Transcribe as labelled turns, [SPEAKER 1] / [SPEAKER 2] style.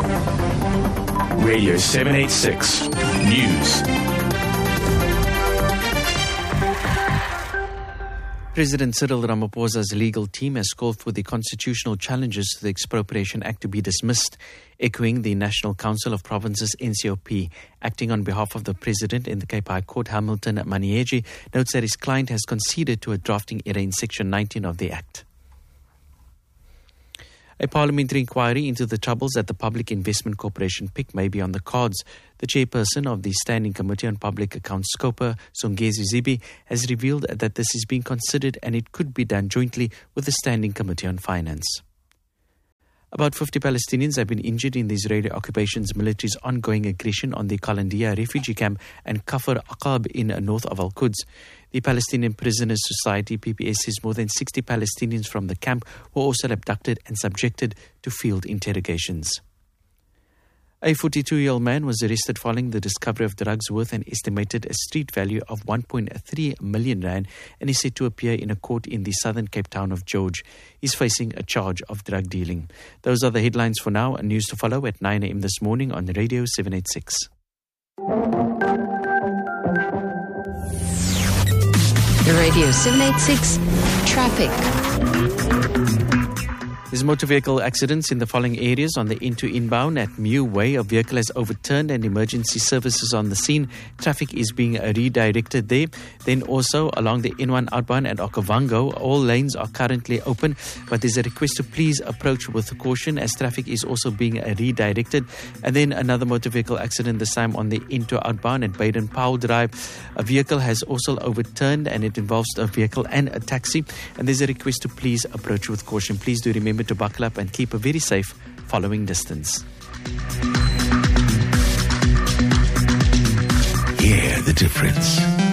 [SPEAKER 1] Radio 786 News.
[SPEAKER 2] President Cyril Ramaphosa's legal team has called for the constitutional challenges to the Expropriation Act to be dismissed, echoing the National Council of Provinces NCOP. Acting on behalf of the President in the Cape High Court, Hamilton Manieji notes that his client has conceded to a drafting error in Section 19 of the Act. A parliamentary inquiry into the troubles at the Public Investment Corporation PIC may be on the cards. The chairperson of the Standing Committee on Public Accounts, Scopa, Songezi Zibi, has revealed that this is being considered and it could be done jointly with the Standing Committee on Finance. About 50 Palestinians have been injured in the Israeli occupation's military's ongoing aggression on the Qalandiya refugee camp and Kafr Aqab in north of Al-Quds. The Palestinian Prisoners Society, PPS, says more than 60 Palestinians from the camp were also abducted and subjected to field interrogations. A 42-year-old man was arrested following the discovery of drugs worth an estimated street value of 1.3 million rand and is set to appear in a court in the southern Cape town of George. He's facing a charge of drug dealing. Those are the headlines for now. News to follow at 9 a.m. this morning on Radio 786.
[SPEAKER 3] Radio 786 Traffic.
[SPEAKER 2] There's motor vehicle accidents in the following areas. On the N2 inbound at Mew Way, a vehicle has overturned and emergency services on the scene. Traffic is being redirected there. Then also along the N1 outbound at Okavango, all lanes are currently open, but there's a request to please approach with caution as traffic is also being redirected. And then another motor vehicle accident, this time on the N2 outbound at Baden Powell Drive. A vehicle has also overturned and it involves a vehicle and a taxi. And there's a request to please approach with caution. Please do remember to buckle up and keep a very safe following distance.
[SPEAKER 1] Hear the difference.